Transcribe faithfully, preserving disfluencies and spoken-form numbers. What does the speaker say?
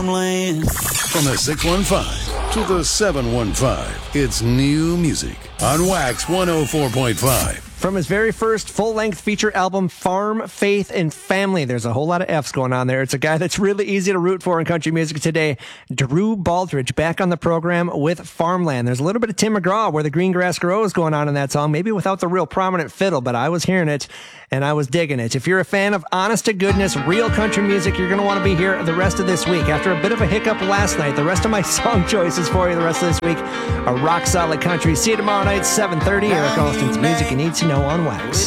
farmland. From the six one five to the seven one five, it's new music on Wax one oh four point five. From his very first full-length feature album, Farm, Faith, and Family. There's a whole lot of F's going on there. It's a guy that's really easy to root for in country music today. Drew Baldridge back on the program with Farmland. There's a little bit of Tim McGraw, Where the Green Grass Grows, going on in that song, maybe without the real prominent fiddle, but I was hearing it and I was digging it. If you're a fan of honest-to-goodness, real country music, you're going to want to be here the rest of this week. After a bit of a hiccup last night, the rest of my song choices for you the rest of this week are rock-solid country. See you tomorrow night, seven thirty. Eric Alston's Music You Need to Know on Wax.